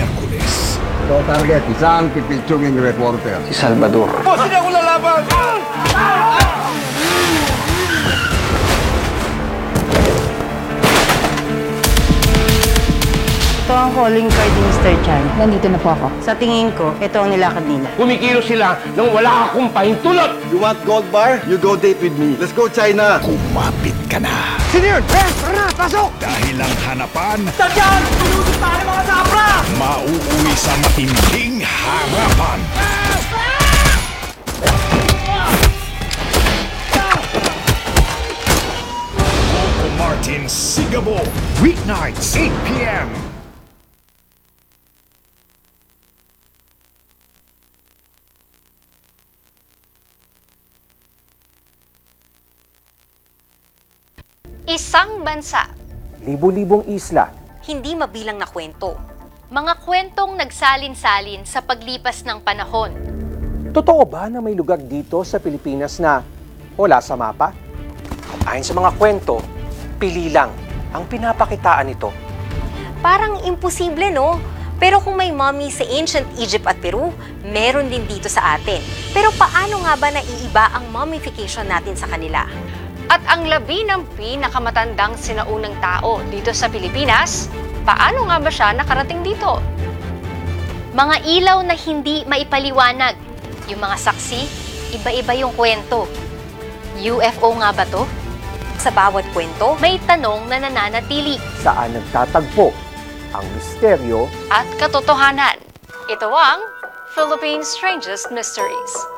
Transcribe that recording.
Miyerkules. Ito target, isang pipitsuging reporter. Si Salvador. Ito ang calling card ni Mr. Chan. Nandito na po ako. Sa tingin ko, ito ang nilakad nila. Kumikilos sila nang wala akong pahintulot. You want gold bar? You go date with me. Let's go China. Kumapit ka na. Sino yun? Tara na, pasok! Dahil ang hanapan, Tandyan! Pinutot tayo mga sabra! mauuwi sa matinding harapan. Coco Martin Sigabo, weeknights, 8 p.m. Isang bansa, Libo-libong isla. hindi mabilang na kwento. Mga kwentong nagsalin-salin sa paglipas ng panahon. Totoo ba na may lugar dito sa Pilipinas na wala sa mapa? Ayon sa mga kwento, pili lang ang pinapakitaan nito. Parang imposible, no? Pero kung may mummy sa ancient Egypt at Peru, meron din dito sa atin. Pero paano nga ba naiiba ang mummification natin sa kanila? At ang labi ng pinakamatandang sinaunang tao dito sa Pilipinas, paano nga ba siya nakarating dito? Mga ilaw na hindi maipaliwanag. Yung mga saksi, iba-iba yung kwento. UFO nga ba to? Sa bawat kwento, may tanong na nananatili. Saan nagtatagpo ang misteryo At katotohanan. Ito ang Philippine Strangest Mysteries.